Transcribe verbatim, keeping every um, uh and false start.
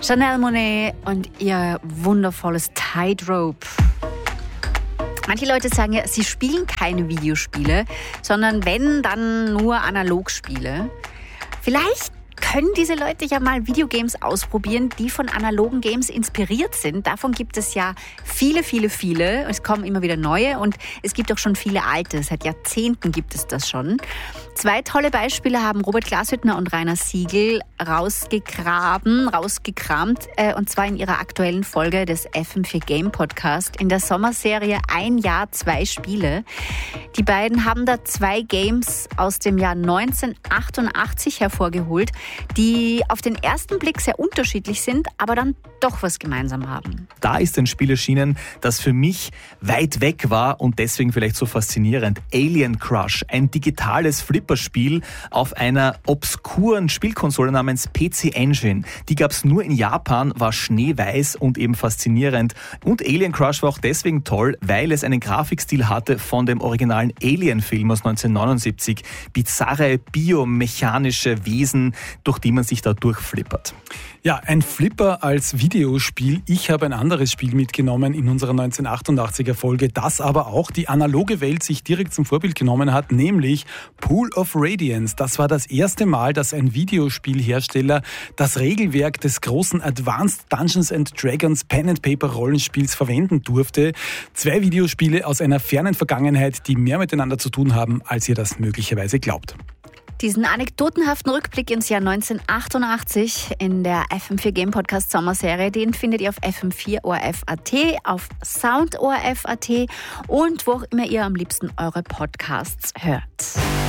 Janelle Monáe und ihr wundervolles Tightrope. Manche Leute sagen ja, sie spielen keine Videospiele, sondern wenn, dann nur Analogspiele. Vielleicht können diese Leute ja mal Videogames ausprobieren, die von analogen Games inspiriert sind. Davon gibt es ja viele, viele, viele. Es kommen immer wieder neue und es gibt auch schon viele alte. Seit Jahrzehnten gibt es das schon. Zwei tolle Beispiele haben Robert Glashüttner und Rainer Siegel rausgegraben, rausgekramt, äh, und zwar in ihrer aktuellen Folge des F M vier Game Podcast in der Sommerserie Ein Jahr, zwei Spiele. Die beiden haben da zwei Games aus dem Jahr neunzehnhundertachtundachtzig hervorgeholt, die auf den ersten Blick sehr unterschiedlich sind, aber dann doch was gemeinsam haben. Da ist ein Spiel erschienen, das für mich weit weg war und deswegen vielleicht so faszinierend. Alien Crush, ein digitales Flipperspiel auf einer obskuren Spielkonsole namens P C Engine. Die gab es nur in Japan, war schneeweiß und eben faszinierend. Und Alien Crush war auch deswegen toll, weil es einen Grafikstil hatte von dem originalen Alien-Film aus neunzehnhundertneunundsiebzig. Bizarre, biomechanische Wesen, durch die man sich da durchflippert. Ja, ein Flipper als Videospiel. Ich habe ein anderes Spiel mitgenommen in unserer neunzehnhundertachtundachtziger Folge, das aber auch die analoge Welt sich direkt zum Vorbild genommen hat, nämlich Pool of Radiance. Das war das erste Mal, dass ein Videospielhersteller das Regelwerk des großen Advanced Dungeons and Dragons Pen and Paper Rollenspiels verwenden durfte. Zwei Videospiele aus einer fernen Vergangenheit, die mehr miteinander zu tun haben, als ihr das möglicherweise glaubt. Diesen anekdotenhaften Rückblick ins Jahr neunzehnhundertachtundachtzig in der F M vier Game Podcast Sommerserie, den findet ihr auf F M vier O R F Punkt A T, auf Sound O R F Punkt A T und wo auch immer ihr am liebsten eure Podcasts hört.